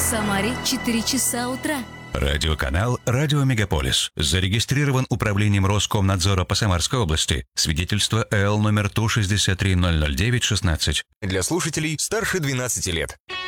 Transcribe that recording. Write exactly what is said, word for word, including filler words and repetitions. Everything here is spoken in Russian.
Самаре четыре часа утра. Радиоканал «Радио Мегаполис». Зарегистрирован управлением Роскомнадзора по Самарской области. Свидетельство Л номер Ту шестьдесят три ноль ноль девять шестнадцать. Для слушателей старше двенадцати лет.